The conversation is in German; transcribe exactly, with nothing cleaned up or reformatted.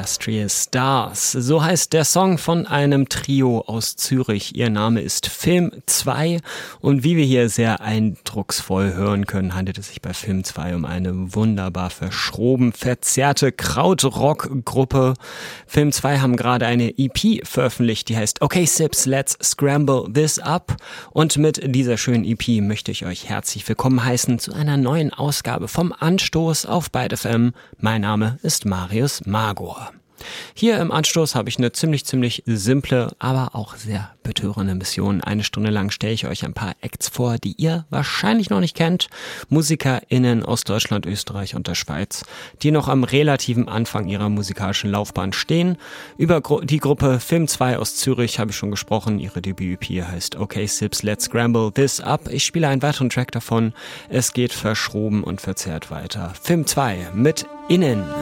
Industrial Stars. So heißt der Song von einem Trio aus Zürich. Ihr Name ist Film zwei und wie wir hier sehr eindrucksvoll hören können, handelt es sich bei Film zwei um eine wunderbar verschroben verzerrte Krautrock-Gruppe. Film zwei haben gerade eine E P veröffentlicht, die heißt Okay Sips, Let's Scramble This Up. Und mit dieser schönen E P möchte ich euch herzlich willkommen heißen zu einer neuen Ausgabe vom Anstoß auf Byte F M. Mein Name ist Marius Magor. Hier im Anstoß habe ich eine ziemlich, ziemlich simple, aber auch sehr betörende Mission. Eine Stunde lang stelle ich euch ein paar Acts vor, die ihr wahrscheinlich noch nicht kennt. MusikerInnen aus Deutschland, Österreich und der Schweiz, die noch am relativen Anfang ihrer musikalischen Laufbahn stehen. Über die Gruppe Film zwei aus Zürich habe ich schon gesprochen. Ihre Debüt-E P heißt Okay Sips, Let's Scramble This Up. Ich spiele einen weiteren Track davon. Es geht verschroben und verzerrt weiter. Film zwei mit Innen.